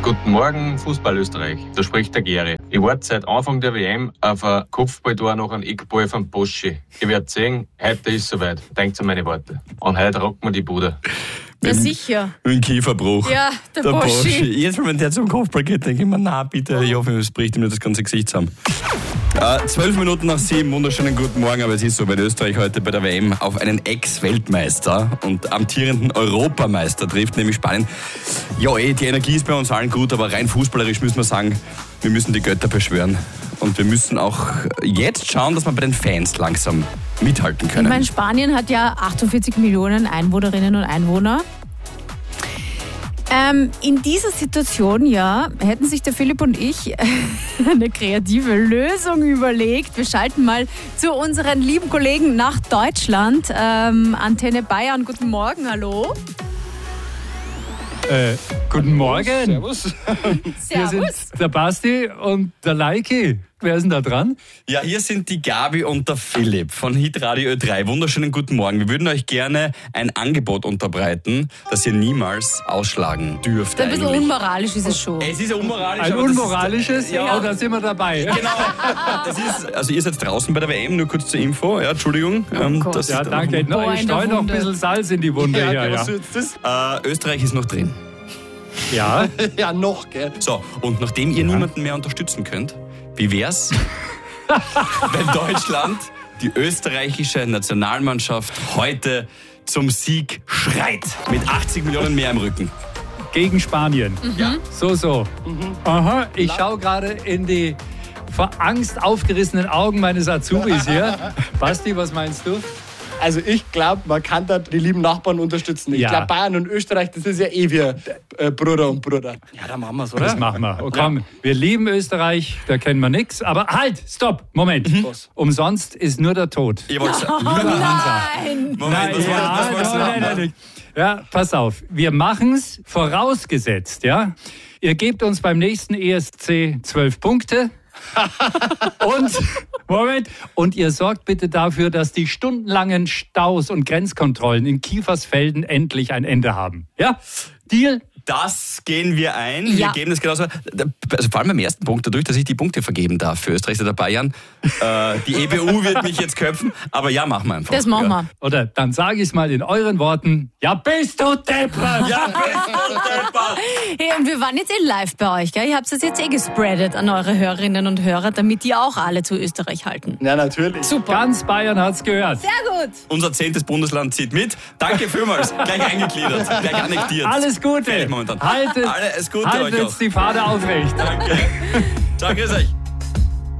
Guten Morgen, Fußball Österreich. Da spricht der Geri. Ich warte seit Anfang der WM auf ein Kopfballtor nach einem Eckball von Boschi. Ich werde sehen, heute ist es soweit. Denkt an meine Worte. Und heute rocken wir die Bude. Ja, sicher. Mit dem Kieferbruch. Ja, der Boschi. Jetzt, wenn der zum Kopfball geht, denke ich mir, na bitte, ich hoffe, es bricht ihm nicht das ganze Gesicht zusammen. 12 Minuten nach 7, wunderschönen guten Morgen, aber es ist so, weil Österreich heute bei der WM auf einen Ex-Weltmeister und amtierenden Europameister trifft, nämlich Spanien. Ja, die Energie ist bei uns allen gut, aber rein fußballerisch müssen wir sagen, wir müssen die Götter beschwören. Und wir müssen auch jetzt schauen, dass wir bei den Fans langsam mithalten können. Ich meine, Spanien hat ja 48 Millionen Einwohnerinnen und Einwohner. In dieser Situation, ja, hätten sich der Philipp und ich eine kreative Lösung überlegt. Wir schalten mal zu unseren lieben Kollegen nach Deutschland. Antenne Bayern, guten Morgen, hallo. Guten Morgen. Servus. Hier sind der Basti und der Leiki. Wer ist denn da dran? Ja, hier sind die Gabi und der Philipp von Hitradio Ö3. Wunderschönen guten Morgen. Wir würden euch gerne ein Angebot unterbreiten, das ihr niemals ausschlagen dürft. Ein bisschen unmoralisch ist es schon. Es ist ja unmoralisch. Ein aber unmoralisches? ja, Ja, da sind wir dabei. Genau. Das ist, also ihr seid draußen bei der WM, nur kurz zur Info. Ja, Entschuldigung. Gott. Ja, danke. Boah, Ich in der streue noch ein Wunde. bisschen Salz in die Wunde her. Ja. Österreich ist noch drin. Ja. Ja, noch, gell? So, und nachdem ihr niemanden mehr unterstützen könnt, wie wär's, wenn Deutschland die österreichische Nationalmannschaft heute zum Sieg schreit? Mit 80 Millionen mehr im Rücken. Gegen Spanien. Ja. So. Aha, ich schaue gerade in die vor Angst aufgerissenen Augen meines Azubis hier. Basti, was meinst du? Also ich glaube, man kann da die lieben Nachbarn unterstützen. Ich Ja. glaube, Bayern und Österreich, das ist ja eh wie Bruder und Bruder. Ja, dann machen wir es, oder? Das machen wir. Oh, komm, wir lieben Österreich, da kennen wir nichts. Aber halt, stopp, Moment. Was? Umsonst ist nur der Tod. Ihr wollt Oh nein! Moment, was wollt's Nein. Ja, pass auf. Wir machen's vorausgesetzt, ja. Ihr gebt uns beim nächsten ESC 12 Punkte. Und ihr sorgt bitte dafür, dass die stundenlangen Staus und Grenzkontrollen in Kiefersfelden endlich ein Ende haben. Ja? Deal? Das gehen wir ein. Ja. Wir geben das genauso. Also vor allem beim ersten Punkt, dadurch, dass ich die Punkte vergeben darf für Österreich seit ein paar Jahren. Die EBU wird mich jetzt köpfen, aber ja, machen wir einfach. Das machen wir. Oder dann sage ich es mal in euren Worten. Ja, bist du deppert! Ja, bist du deppert. Hey, und wir waren jetzt live bei euch, gell? Ihr habt es jetzt gespreadet an eure Hörerinnen und Hörer, damit die auch alle zu Österreich halten. Ja, natürlich. Super. Ganz Bayern hat's gehört. Sehr gut. Unser 10. Bundesland zieht mit. Danke vielmals. Gleich eingegliedert, gleich annektiert. Alles Gute. Momentan. Haltet Alles Gute euch jetzt auch. die Fahne aufrecht. Danke. Ciao, grüß euch.